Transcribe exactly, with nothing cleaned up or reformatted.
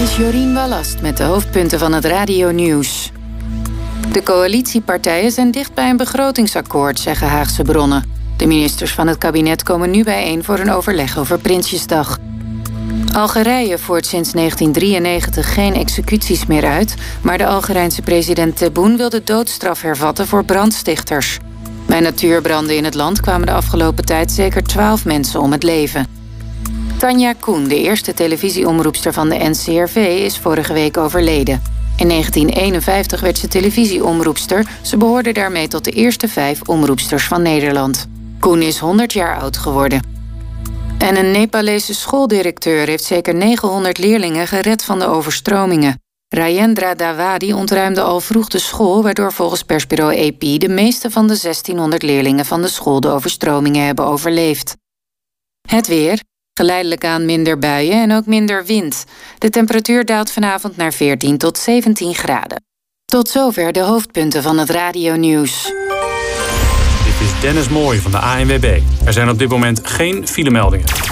is Jorien Wallast met de hoofdpunten van het Radio-nieuws. De coalitiepartijen zijn dicht bij een begrotingsakkoord, zeggen Haagse bronnen. De ministers van het kabinet komen nu bijeen voor een overleg over Prinsjesdag. Algerije voert sinds negentien drieënnegentig geen executies meer uit, maar de Algerijnse president Tebboune wil de doodstraf hervatten voor brandstichters. Bij natuurbranden in het land kwamen de afgelopen tijd zeker twaalf mensen om het leven. Tanja Koen, de eerste televisieomroepster van de N C R V, is vorige week overleden. In negentien eenenvijftig werd ze televisieomroepster. Ze behoorde daarmee tot de eerste vijf omroepsters van Nederland. Koen is honderd jaar oud geworden. En een Nepalese schooldirecteur heeft zeker negenhonderd leerlingen gered van de overstromingen. Rajendra Dawadi ontruimde al vroeg de school, waardoor volgens persbureau A P de meeste van de zestienhonderd leerlingen van de school de overstromingen hebben overleefd. Het weer. Geleidelijk aan minder buien en ook minder wind. De temperatuur daalt vanavond naar veertien tot zeventien graden. Tot zover de hoofdpunten van het Radio-nieuws. Dit is Dennis Mooij van de A N W B. Er zijn op dit moment geen filemeldingen.